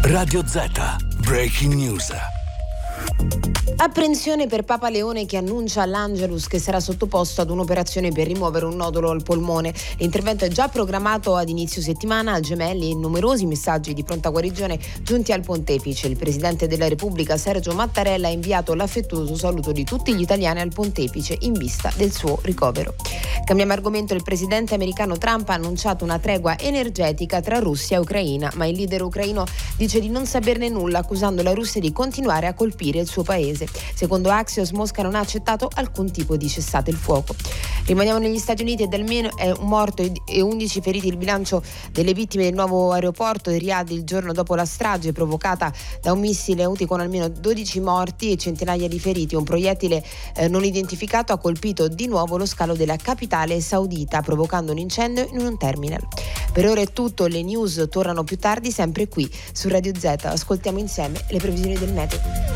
Radio Z, Breaking News. Apprensione per Papa Leone che annuncia all'Angelus che sarà sottoposto ad un'operazione per rimuovere un nodulo al polmone. L'intervento è già programmato ad inizio settimana a Gemelli e numerosi messaggi di pronta guarigione giunti al pontefice. Il Presidente della Repubblica Sergio Mattarella ha inviato l'affettuoso saluto di tutti gli italiani al pontefice in vista del suo ricovero. Cambiamo argomento. Il presidente americano Trump ha annunciato una tregua energetica tra Russia e Ucraina, ma il leader ucraino dice di non saperne nulla, accusando la Russia di continuare a colpire il suo paese. Secondo Axios, Mosca non ha accettato alcun tipo di cessate il fuoco. Rimaniamo negli Stati Uniti ed almeno è un morto e 11 feriti il bilancio delle vittime del nuovo aeroporto di Riyadh il giorno dopo la strage provocata da un missile Houthi con almeno 12 morti e centinaia di feriti. Un proiettile non identificato ha colpito di nuovo lo scalo della capitale saudita, provocando un incendio in un terminal. Per ora è tutto, le news tornano più tardi sempre qui su Radio Z. Ascoltiamo insieme le previsioni del meteo.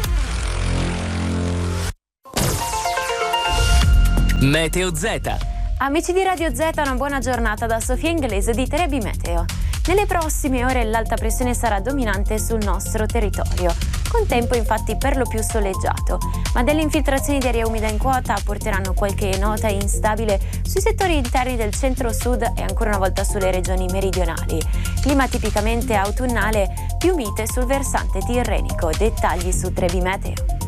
Meteo Z. Amici di Radio Z, una buona giornata da Sofia Inglese di Trebi Meteo. Nelle prossime ore l'alta pressione sarà dominante sul nostro territorio, con tempo infatti per lo più soleggiato, ma delle infiltrazioni di aria umida in quota porteranno qualche nota instabile sui settori interni del centro-sud e ancora una volta sulle regioni meridionali. Clima tipicamente autunnale, più mite sul versante tirrenico. Dettagli su Trebi Meteo.